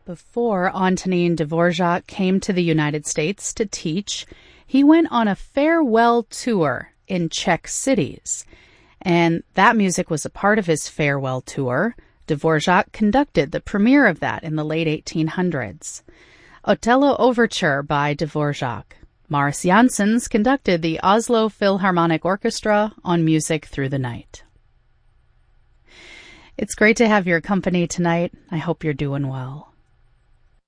Before Antonin Dvorak came to the United States to teach, he went on a farewell tour in Czech cities. And that music was a part of his farewell tour. Dvorak conducted the premiere of that in the late 1800s. Othello Overture by Dvorak. Maurice Janssens conducted the Oslo Philharmonic Orchestra on Music Through the Night. It's great to have your company tonight. I hope you're doing well.